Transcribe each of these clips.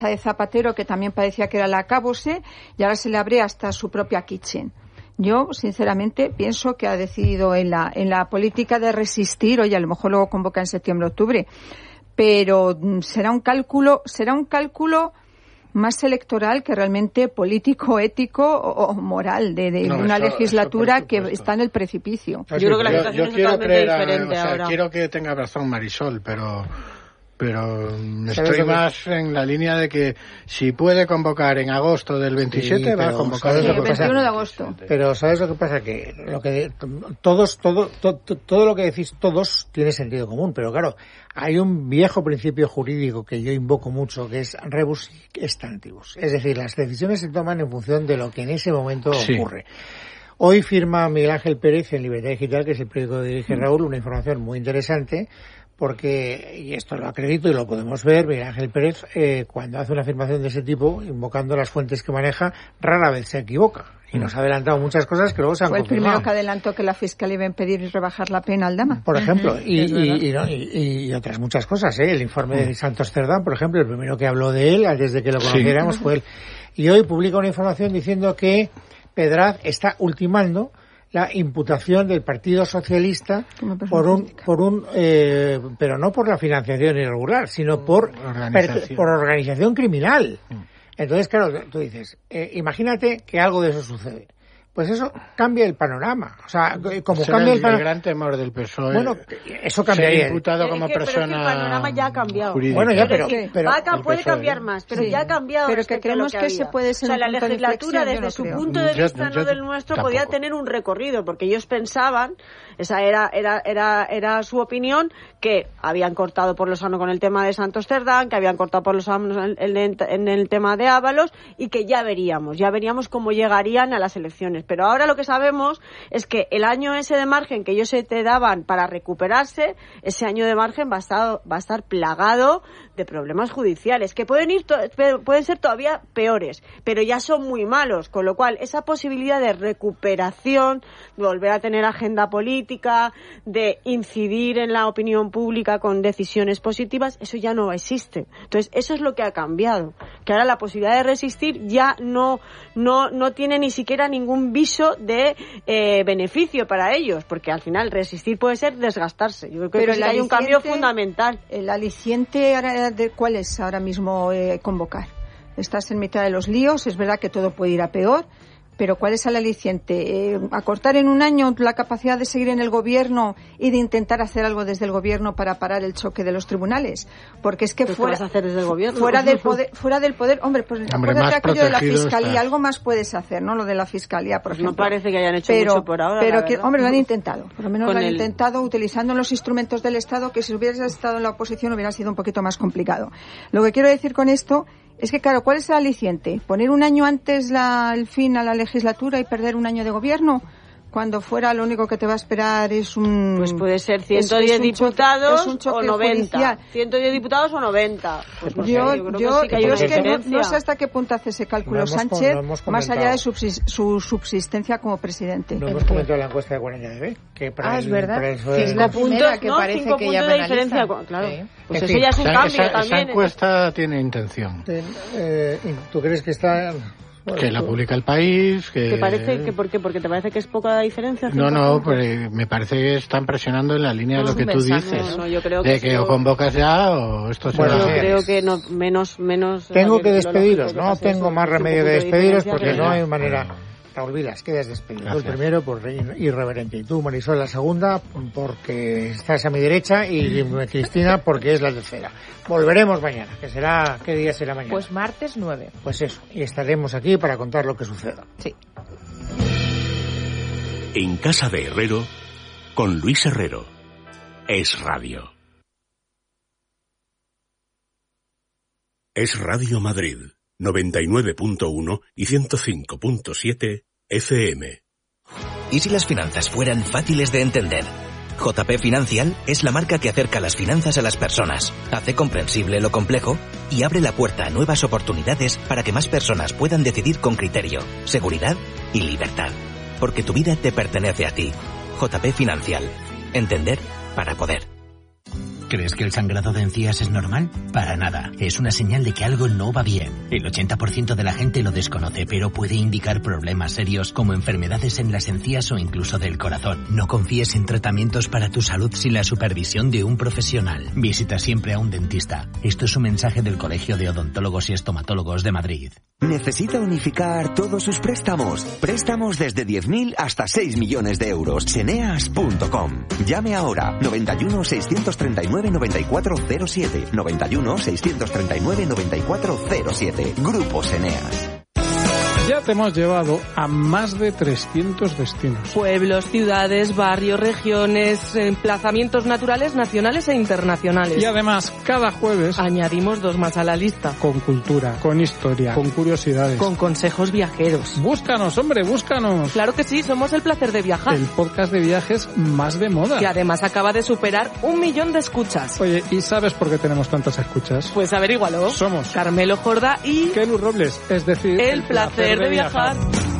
de Zapatero, que también parecía que era la acabose, y ahora se le abre hasta su propia kitchen. Yo, sinceramente, pienso que ha decidido en la política de resistir, oye, a lo mejor luego convoca en septiembre-octubre, pero será un cálculo más electoral que realmente político, ético o moral de una legislatura que está en el precipicio. Yo creo que la situación es totalmente diferente ahora. Quiero que tenga razón Marisol, pero estoy más en la línea de que si puede convocar en agosto del 27, va a convocar el 21 de agosto. Pero ¿sabes lo que pasa? Que todo lo que decís todos tiene sentido común, pero claro, hay un viejo principio jurídico que yo invoco mucho, que es rebus sic stantibus. Es decir, las decisiones se toman en función de lo que en ese momento ocurre. Hoy firma Miguel Ángel Pérez en Libertad Digital, que es el periódico que dirige Raúl, una información muy interesante, porque, y esto lo acredito y lo podemos ver, Miguel Ángel Pérez, cuando hace una afirmación de ese tipo, invocando las fuentes que maneja, rara vez se equivoca. Y nos ha adelantado muchas cosas que luego se han confirmado. Fue el primero que adelantó que la Fiscalía iba a impedir rebajar la pena al Dama. Por ejemplo, y otras muchas cosas, ¿eh? El informe de Santos Cerdán, por ejemplo, el primero que habló de él, antes de que lo conociéramos, fue él. Y hoy publica una información diciendo que Pedraz está ultimando la imputación del Partido Socialista pero no por la financiación irregular, sino por organización criminal. Entonces, claro, tú dices, imagínate que algo de eso sucede. Pues eso cambia el panorama. O sea, como cambia el panorama. El gran temor del PSOE. Bueno, eso cambiaría. Ser imputado como persona. Pero el panorama ya ha cambiado. Jurídica. Bueno, ya, pero puede cambiar más, pero ya ha cambiado. Pero que creemos que se puede ser. O sea, la legislatura, desde su punto de vista, no del nuestro, tampoco podía tener un recorrido, porque ellos pensaban, esa era su opinión, que habían cortado por lo sano con el tema de Santos Cerdán, que habían cortado por lo sano en el tema de Ábalos, y que ya veríamos cómo llegarían a las elecciones. Pero ahora lo que sabemos es que el año ese de margen que ellos se te daban para recuperarse, ese año de margen va a estar plagado de problemas judiciales, que pueden ser todavía peores, pero ya son muy malos, con lo cual esa posibilidad de recuperación, de volver a tener agenda política, de incidir en la opinión pública con decisiones positivas, eso ya no existe. Entonces, eso es lo que ha cambiado, que ahora la posibilidad de resistir ya no tiene ni siquiera ningún viso de beneficio para ellos, porque al final resistir puede ser desgastarse. Yo creo que hay un cambio fundamental. El aliciente ¿cuál es ahora mismo convocar? Estás en mitad de los líos, es verdad que todo puede ir a peor, pero ¿cuál es el aliciente? ¿Acortar en un año la capacidad de seguir en el gobierno y de intentar hacer algo desde el gobierno para parar el choque de los tribunales? Porque es que ¿qué vas a hacer desde el gobierno? Fuera del poder, hombre, pues acuérdate aquello de la fiscalía, algo más puedes hacer, ¿no? Lo de la fiscalía, por ejemplo. No parece que hayan hecho mucho por ahora. Pero hombre, lo han intentado, por lo menos lo han intentado utilizando los instrumentos del Estado, que si hubieras estado en la oposición hubiera sido un poquito más complicado. Lo que quiero decir con esto es que, claro, ¿cuál es el aliciente? ¿Poner un año antes el fin a la legislatura y perder un año de gobierno? Cuando fuera lo único que te va a esperar es un... Pues puede ser 110 diputados o 90. Judicial. 110 diputados o 90. Pues no yo es que no sé hasta qué punto hace ese cálculo Sánchez, más allá de su subsistencia como presidente. No hemos comentado la encuesta de 40 que para es verdad. Es la primera que parece 5 que ya puntos de diferencia, claro. Sí. Pues eso ya es un cambio también. Esa encuesta tiene intención. ¿Tú crees que está...? Bueno, que la publica El País, que... ¿Te parece que por qué? ¿Porque te parece que es poca diferencia? No, pero me parece que están presionando en la línea de lo que tú dices. No, yo creo de que o convocas ya o esto se va a hacer. Yo creo que no, menos... Tengo que despediros, no tengo más remedio que despediros porque no hay manera... Raúl Vilas, quedas despedido. El primero por irreverente. Y tú, Marisol, la segunda porque estás a mi derecha y Cristina porque es la tercera. Volveremos mañana, ¿qué día será mañana? Pues martes 9. Pues eso, y estaremos aquí para contar lo que suceda. Sí. En Casa de Herrero, con Luis Herrero. Es Radio. Es Radio Madrid. 99.1 y 105.7 FM. ¿Y si las finanzas fueran fáciles de entender? JP Financial es la marca que acerca las finanzas a las personas, hace comprensible lo complejo y abre la puerta a nuevas oportunidades para que más personas puedan decidir con criterio, seguridad y libertad. Porque tu vida te pertenece a ti. JP Financial. Entender para poder. ¿Crees que el sangrado de encías es normal? Para nada. Es una señal de que algo no va bien. El 80% de la gente lo desconoce, pero puede indicar problemas serios como enfermedades en las encías o incluso del corazón. No confíes en tratamientos para tu salud sin la supervisión de un profesional. Visita siempre a un dentista. Esto es un mensaje del Colegio de Odontólogos y Estomatólogos de Madrid. ¿Necesita unificar todos sus préstamos? Préstamos desde 10.000 hasta 6 millones de euros. Ceneas.com. Llame ahora. 91 639 9407. 91 639 9407. Grupo Ceneas. Ya te hemos llevado a más de 300 destinos. Pueblos, ciudades, barrios, regiones, emplazamientos naturales nacionales e internacionales. Y además, cada jueves añadimos 2 más a la lista. Con cultura, con historia, con curiosidades. Con consejos viajeros. Búscanos, hombre, búscanos. Claro que sí, somos El Placer de Viajar. El podcast de viajes más de moda. Que además acaba de superar 1 millón de escuchas. Oye, ¿y sabes por qué tenemos tantas escuchas? Pues averígualo. Somos Carmelo Jordá y Kelu Robles, es decir, El Placer de Viajar.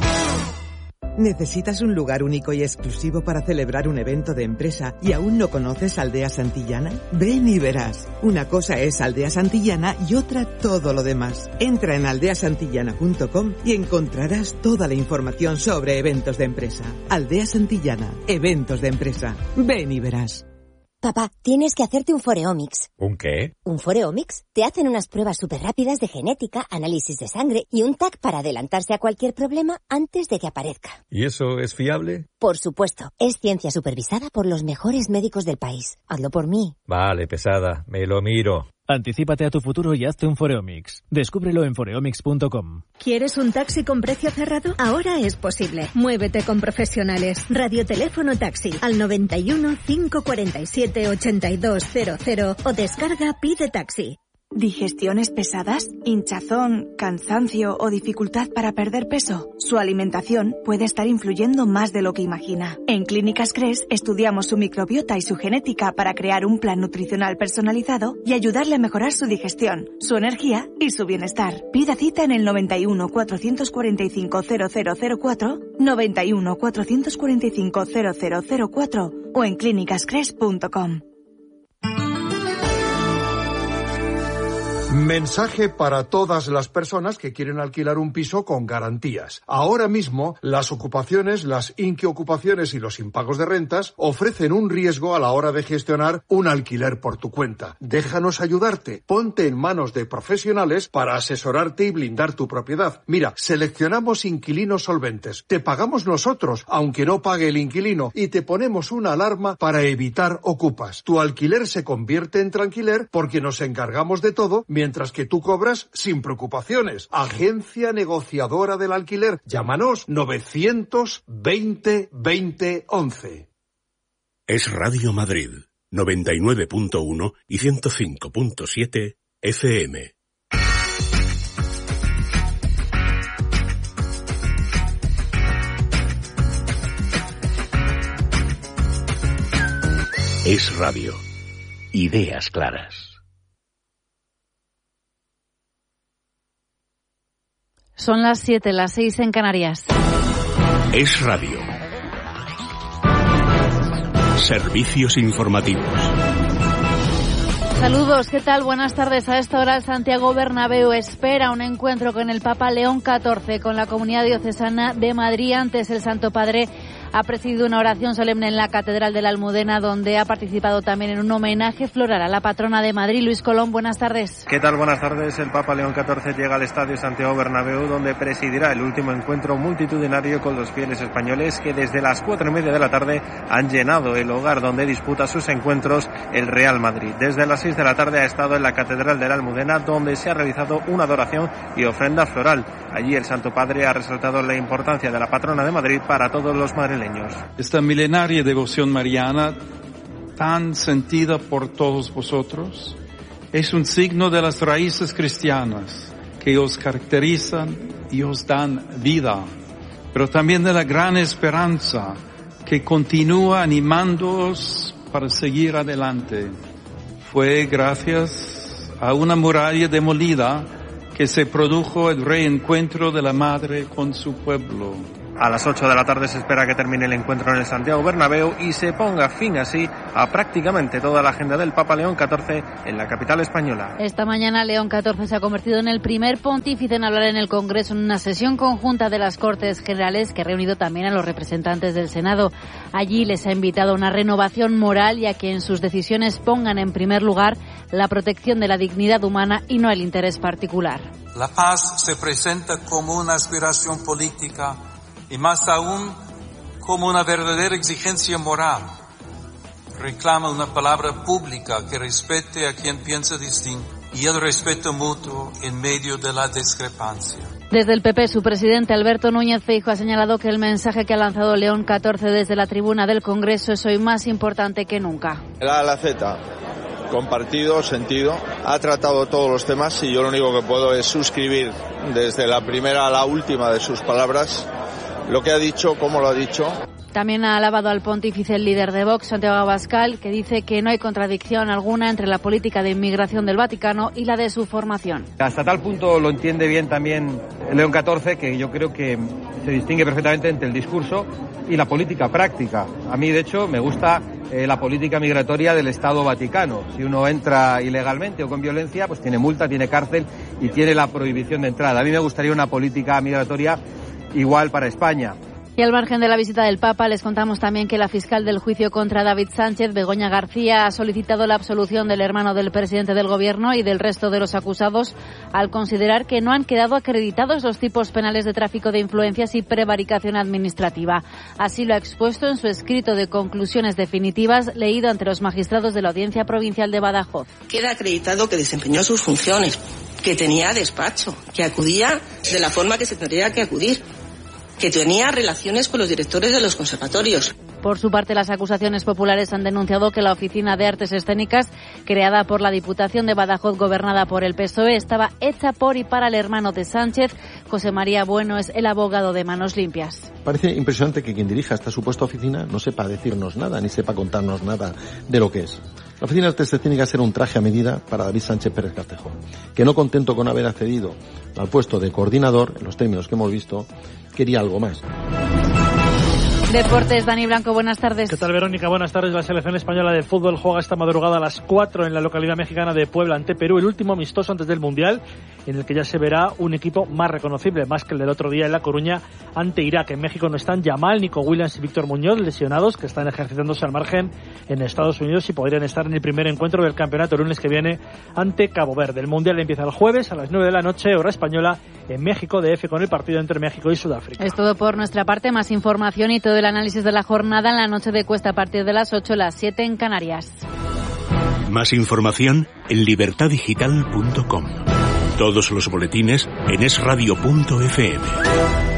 ¿Necesitas un lugar único y exclusivo para celebrar un evento de empresa y aún no conoces Aldea Santillana? Ven y verás. Una cosa es Aldea Santillana y otra todo lo demás. Entra en aldeasantillana.com y encontrarás toda la información sobre eventos de empresa. Aldea Santillana, eventos de empresa. Ven y verás. Papá, tienes que hacerte un Foreomics. ¿Un qué? ¿Un Foreomics? Te hacen unas pruebas súper rápidas de genética, análisis de sangre y un TAC para adelantarse a cualquier problema antes de que aparezca. ¿Y eso es fiable? Por supuesto. Es ciencia supervisada por los mejores médicos del país. Hazlo por mí. Vale, pesada. Me lo miro. Anticípate a tu futuro y hazte un Foreomics. Descúbrelo en foreomics.com. ¿Quieres un taxi con precio cerrado? Ahora es posible. Muévete con profesionales. Radioteléfono taxi al 91 547 8200 o descarga Pide Taxi. ¿Digestiones pesadas? ¿Hinchazón, cansancio o dificultad para perder peso? Su alimentación puede estar influyendo más de lo que imagina. En Clínicas Cres estudiamos su microbiota y su genética para crear un plan nutricional personalizado y ayudarle a mejorar su digestión, su energía y su bienestar. Pida cita en el 91 445 0004, 91 445 0004 o en clínicascres.com. Mensaje para todas las personas que quieren alquilar un piso con garantías. Ahora mismo, las ocupaciones, las inquiocupaciones y los impagos de rentas ofrecen un riesgo a la hora de gestionar un alquiler por tu cuenta. Déjanos ayudarte. Ponte en manos de profesionales para asesorarte y blindar tu propiedad. Mira, seleccionamos inquilinos solventes. Te pagamos nosotros, aunque no pague el inquilino, y te ponemos una alarma para evitar ocupas. Tu alquiler se convierte en tranquiler porque nos encargamos de todo, mientras que tú cobras sin preocupaciones. Agencia negociadora del alquiler. Llámanos 920 20 11. Es Radio Madrid, 99.1 y 105.7 FM. Es Radio. Ideas claras. Son las 7, las 6 en Canarias. Es Radio. Servicios informativos. Saludos, ¿qué tal? Buenas tardes. A esta hora el Santiago Bernabéu espera un encuentro con el Papa León XIV, con la Comunidad Diocesana de Madrid. Antes el Santo Padre ha presidido una oración solemne en la Catedral de la Almudena, donde ha participado también en un homenaje floral a la patrona de Madrid. Luis Colón, buenas tardes. ¿Qué tal? Buenas tardes. El Papa León XIV llega al Estadio Santiago Bernabéu, donde presidirá el último encuentro multitudinario con los fieles españoles que desde las 4:30 de la tarde han llenado el hogar donde disputa sus encuentros el Real Madrid. Desde las 6 de la tarde ha estado en la Catedral de la Almudena, donde se ha realizado una adoración y ofrenda floral. Allí el Santo Padre ha resaltado la importancia de la patrona de Madrid para todos los madrileños. Esta milenaria devoción mariana, tan sentida por todos vosotros, es un signo de las raíces cristianas que os caracterizan y os dan vida, pero también de la gran esperanza que continúa animándoos para seguir adelante. Fue gracias a una muralla demolida que se produjo el reencuentro de la Madre con su pueblo. A las 8 de la tarde se espera que termine el encuentro en el Santiago Bernabéu y se ponga fin así a prácticamente toda la agenda del Papa León XIV en la capital española. Esta mañana León XIV se ha convertido en el primer pontífice en hablar en el Congreso en una sesión conjunta de las Cortes Generales que ha reunido también a los representantes del Senado. Allí les ha invitado a una renovación moral y a que en sus decisiones pongan en primer lugar la protección de la dignidad humana y no el interés particular. La paz se presenta como una aspiración política y más aún como una verdadera exigencia moral. Reclama una palabra pública que respete a quien piensa distinto y el respeto mutuo en medio de la discrepancia. Desde el PP, su presidente Alberto Núñez Feijóo ha señalado que el mensaje que ha lanzado León XIV desde la tribuna del Congreso es hoy más importante que nunca. La Z, compartido, sentido, ha tratado todos los temas y yo lo único que puedo es suscribir desde la primera a la última de sus palabras lo que ha dicho, cómo lo ha dicho. También ha alabado al pontífice el líder de Vox, Santiago Abascal, que dice que no hay contradicción alguna entre la política de inmigración del Vaticano y la de su formación. Hasta tal punto lo entiende bien también León XIV que yo creo que se distingue perfectamente entre el discurso y la política práctica. A mí, de hecho, me gusta la política migratoria del Estado Vaticano. Si uno entra ilegalmente o con violencia, pues tiene multa, tiene cárcel y tiene la prohibición de entrada. A mí me gustaría una política migratoria igual para España. Y al margen de la visita del Papa, les contamos también que la fiscal del juicio contra David Sánchez, Begoña García, ha solicitado la absolución del hermano del presidente del Gobierno y del resto de los acusados al considerar que no han quedado acreditados los tipos penales de tráfico de influencias y prevaricación administrativa. Así lo ha expuesto en su escrito de conclusiones definitivas leído ante los magistrados de la Audiencia Provincial de Badajoz. Queda acreditado que desempeñó sus funciones, que tenía despacho, que acudía de la forma que se tendría que acudir, que tenía relaciones con los directores de los conservatorios. Por su parte, las acusaciones populares han denunciado que la Oficina de Artes Escénicas, creada por la Diputación de Badajoz, gobernada por el PSOE, estaba hecha por y para el hermano de Sánchez. José María Bueno es el abogado de Manos Limpias. Parece impresionante que quien dirija esta supuesta oficina no sepa decirnos nada, ni sepa contarnos nada de lo que es. La Oficina de Artes Escénicas era un traje a medida para David Sánchez Pérez Castejón, que no contento con haber accedido al puesto de coordinador, en los términos que hemos visto, quería algo más. Deportes, Dani Blanco, buenas tardes. ¿Qué tal, Verónica? Buenas tardes. La selección española de fútbol juega esta madrugada a las 4 en la localidad mexicana de Puebla ante Perú, el último amistoso antes del Mundial, en el que ya se verá un equipo más reconocible, más que el del otro día en La Coruña ante Irak. En México no están Yamal, Nico Williams y Víctor Muñoz, lesionados, que están ejercitándose al margen en Estados Unidos y podrían estar en el primer encuentro del campeonato el lunes que viene ante Cabo Verde. El Mundial empieza el jueves a las 9 de la noche, hora española, en México DF, con el partido entre México y Sudáfrica. Es todo por nuestra parte. Más información y todo el análisis de la jornada en la noche de Cuesta a partir de las 8, las 7 en Canarias. Más información en libertadigital.com. Todos los boletines en esradio.fm.